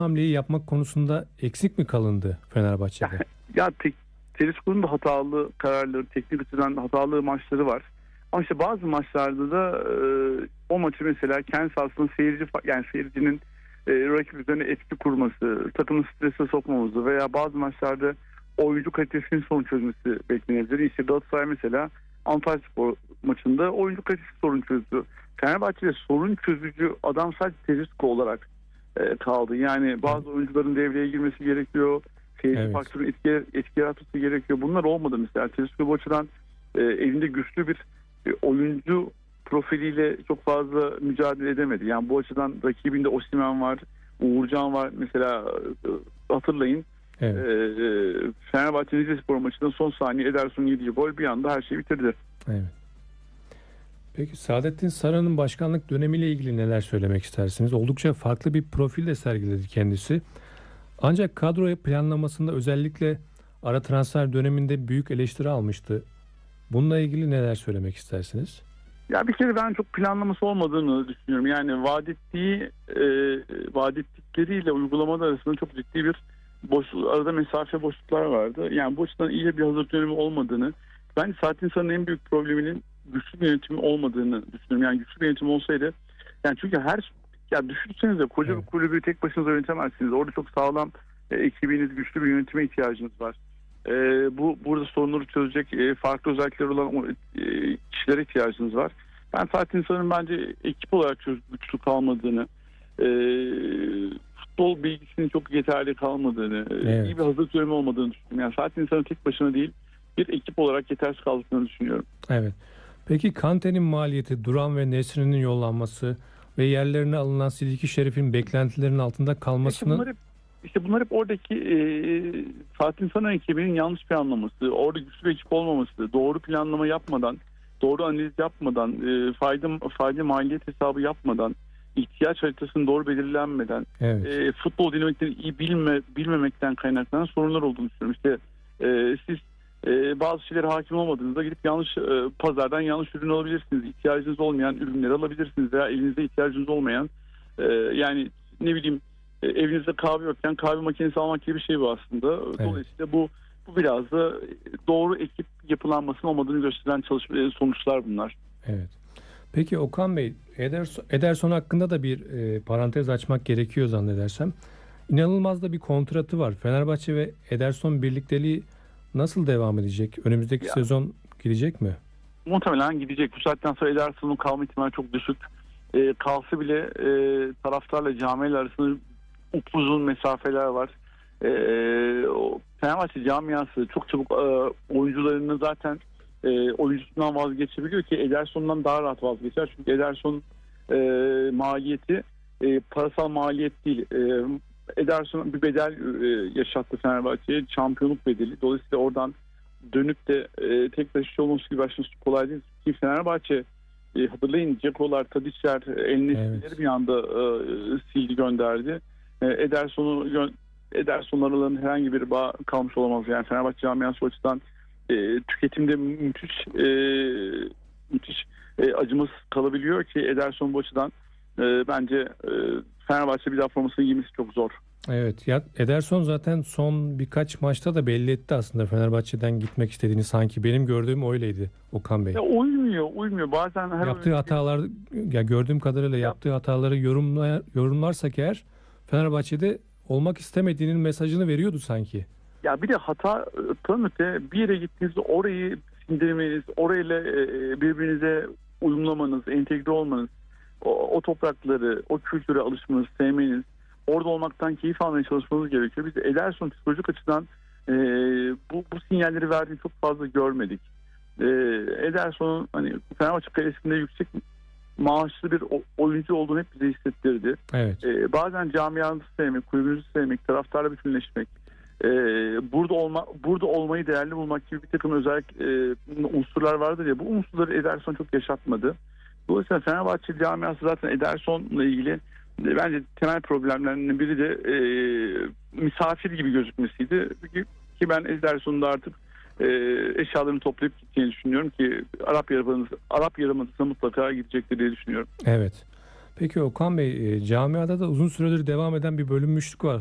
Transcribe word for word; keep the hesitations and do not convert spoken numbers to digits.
hamleyi yapmak konusunda eksik mi kalındı Fenerbahçe'de? Ya tek, Tedesco'nun da hatalı kararları, teknik açıdan hatalı maçları var. Ama işte bazı maçlarda da e, o maçı mesela kendi sahasında seyirci, yani seyircinin e, rakip üzerine etki kurması, takımın strese sokmaması veya bazı maçlarda oyuncu kalitesinin sorun çözmesi beklenebilir. İşte Galatasaray mesela Antalyaspor maçında oyuncu kalitesi sorun çözdü. Fenerbahçe'de sorun çözücü adam sadece Tedesco olarak e, kaldı. Yani bazı oyuncuların devreye girmesi gerekiyor. Seyirci Evet. faktörün etki, etki yaratması gerekiyor. Bunlar olmadı mesela. Tedesco bu açıdan e, elinde güçlü bir e, oyuncu profiliyle çok fazla mücadele edemedi. Yani bu açıdan rakibinde Osimhen var, Uğurcan var. Mesela e, hatırlayın. Evet. E, Fenerbahçe Rizespor maçında son saniye Ederson yediği gol bir anda her şeyi bitirdi. Evet. Peki Saadettin Saran'ın başkanlık dönemiyle ilgili neler söylemek istersiniz? Oldukça farklı bir profil de sergiledi kendisi. Ancak kadroya planlamasında özellikle ara transfer döneminde büyük eleştiri almıştı. Bununla ilgili neler söylemek istersiniz? Ya bir kere ben çok planlaması olmadığını düşünüyorum. Yani vaat ettiği, e, vaat ettikleriyle uygulamada arasında çok ciddi bir boşluk, arada mesafe boşluklar vardı. Yani bu açıdan iyi bir hazır dönemi olmadığını, bence Saadettin Saran'ın en büyük probleminin güçlü bir yönetimi olmadığını düşünüyorum. Yani güçlü bir yönetim olsaydı, yani çünkü her, ya düşünsenize koca Evet. bir kulübü tek başınıza yönetemezsiniz. Orada çok sağlam e, ekibiniz, güçlü bir yönetime ihtiyacınız var. E, bu burada sorunları çözecek e, farklı özellikleri olan o, e, kişilere ihtiyacınız var. Ben Fatih Sarı'nın bence ekip olarak çok güçlü kalmadığını, e, futbol bilgisinin çok yeterli kalmadığını, Evet. iyi bir hazırlık dönemi olmadığını düşünüyorum. Yani Fatih Sarı'nın tek başına değil, bir ekip olarak yetersiz kaldıklarını düşünüyorum. Evet. Peki Kante'nin maliyeti, Duran ve Nesri'nin yollanması ve yerlerine alınan Sidiki Şerif'in beklentilerinin altında İşte kalmasının... bunlar hep, işte bunlar hep oradaki e, Fatih Sarı ekibinin yanlış planlaması, orada güçlü bir ekip olmaması, doğru planlama yapmadan, doğru analiz yapmadan, e, fayda fayda maliyet hesabı yapmadan, ihtiyaç haritasının doğru belirlenmeden, Evet. e, futbol dinamiklerini iyi bilme, bilmemekten kaynaklanan sorunlar olduğunu düşünüyorum. İşte e, siz e, bazı şeylere hakim olmadığınızda gidip yanlış e, pazardan yanlış ürün alabilirsiniz. İhtiyacınız olmayan ürünleri alabilirsiniz veya elinizde ihtiyacınız olmayan e, yani ne bileyim e, evinizde kahve yokken kahve makinesi almak gibi bir şey bu aslında. Evet. Dolayısıyla bu bu biraz da doğru ekip yapılanmasının olmadığını gösteren çalışma sonuçlar bunlar. Evet. Peki Okan Bey, Ederson, Ederson hakkında da bir e, parantez açmak gerekiyor zannedersem. İnanılmaz da bir kontratı var. Fenerbahçe ve Ederson birlikteliği nasıl devam edecek? Önümüzdeki Ya, sezon gidecek mi? muhtemelen gidecek. Bu saatten sonra Ederson'un kalma ihtimali çok düşük. E, kalsı bile e, taraftarla camiyle arasında upuzun mesafeler var. E, o Fenerbahçe camiası çok çabuk e, oyuncularını zaten e, oyuncusundan vazgeçebiliyor ki Ederson'dan daha rahat vazgeçer. Çünkü Ederson e, maliyeti e, parasal maliyet değil. E, Ederson bir bedel e, yaşattı Fenerbahçe'ye. Şampiyonluk bedeli. Dolayısıyla oradan dönüp de e, tek taşışı olması gibi başlaması kolay değil. Ki Fenerbahçe e, hatırlayın Ceko'lar, Tadişler, El-Nesri'leri Evet. bir anda e, sildi gönderdi. E, Ederson'u gö- Ederson aralarında herhangi bir bağ kalmış olamaz. Yani Fenerbahçe camiası açıdan e, tüketimde müthiş e, müthiş e, acımasız kalabiliyor ki Ederson bu açıdan e, bence e, Fenerbahçe bir daha formasını giymesi çok zor. Evet. Ya Ederson zaten son birkaç maçta da belli etti aslında Fenerbahçe'den gitmek istediğini, sanki benim gördüğüm öyleydi Okan Bey. Ya uymuyor, uymuyor. Bazen her Yaptığı oyuncu- hatalar, ya gördüğüm kadarıyla Ya- yaptığı hataları yorumlar, yorumlarsak eğer Fenerbahçe'de olmak istemediğinin mesajını veriyordu sanki. Ya bir de hata öte bir yere gittiğinizde orayı sindirmeniz, orayla e, birbirinize uyumlamanız, entegre olmanız, o, o toprakları, o kültüre alışmanız, sevmeniz, orada olmaktan keyif almaya çalışmanız gerekiyor. Biz de Ederson psikolojik açıdan e, bu, bu sinyalleri verdiğini çok fazla görmedik. E, Ederson'un hani Fenerbahçe kalesinde yüksek maaşlı bir oyuncu olduğunu hep bize hissettirdi. Evet. E, bazen camianızı sevmek, kulübünüzü sevmek, taraftarla bütünleşmek, e, burada olma, burada olmayı değerli bulmak gibi bir takım özellik e, unsurlar vardır ya, bu unsurları Ederson çok yaşatmadı. Dolayısıyla Fenerbahçe camiası zaten Ederson'la ilgili e, bence temel problemlerinden biri de e, misafir gibi gözükmesiydi. Ki ben Ederson'da artık e, eşyalarını toplayıp gideceğini düşünüyorum ki Arap Yarımadası'na Arap Yarımadası'na mutlaka gidecektir diye düşünüyorum. Evet. Peki Okan Bey, e, camiada da uzun süredir devam eden bir bölünmüşlük var.